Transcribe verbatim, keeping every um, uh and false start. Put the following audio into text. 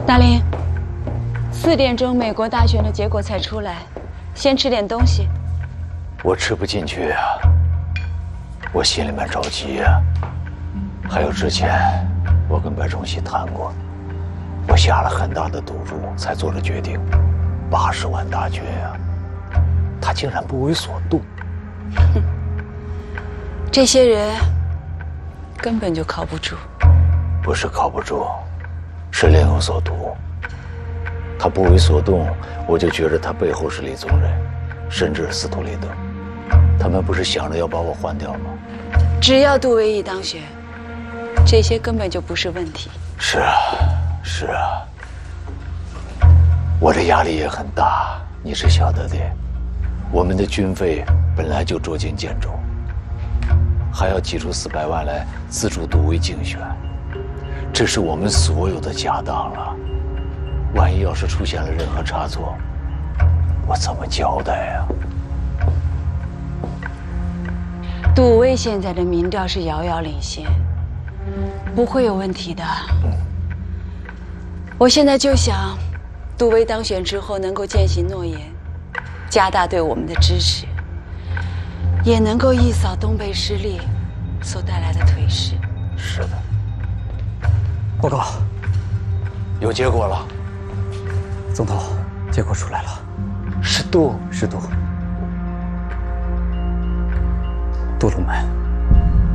大林，四点钟美国大选的结果才出来，先吃点东西。 我吃不进去呀、啊，我心里面着急呀、啊。还有之前我跟白崇禧谈过，我下了很大的赌注才做了决定，八十万大军啊，他竟然不为所动。 哼，这些人根本就靠不住。 不是靠不住，是另有所图。他不为所动，我就觉得他背后是李宗仁，甚至司徒立德。他们不是想着要把我换掉吗？ 只要杜维义当选，这些根本就不是问题。 是啊，是啊，我的压力也很大，你是晓得的。我们的军费本来就捉襟见肘，还要挤出四百万来资助杜维竞选，这是我们所有的家当了。万一要是出现了任何差错，我怎么交代呀？ 杜威现在的民调是遥遥领先，不会有问题的。嗯、我现在就想，杜威当选之后能够践行诺言，加大对我们的支持，也能够一扫东北失利所带来的颓势。 是的。 报告， 有结果了。 总统，结果出来了， 是杜， 是杜。杜鲁门